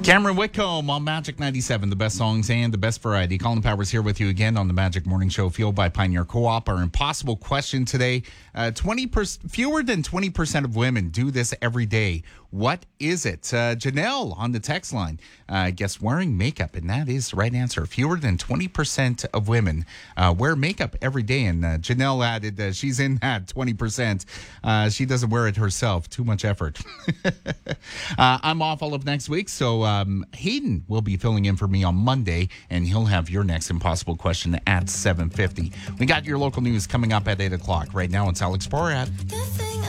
Cameron Whitcomb on Magic 97, the best songs and the best variety. Colin Powers here with you again on the Magic Morning Show, fueled by Pioneer Co-op. Our impossible question today, fewer than 20% of women do this every day. What is it? Janelle on the text line, guess wearing makeup, and that is the right answer. Fewer than 20% of women wear makeup every day, and Janelle added she's in that 20%. She doesn't wear it herself. Too much effort. I'm off all of next week, so Hayden will be filling in for me on Monday, and he'll have your next impossible question at 7:50. We got your local news coming up at 8 o'clock. Right now, it's Alex Borat.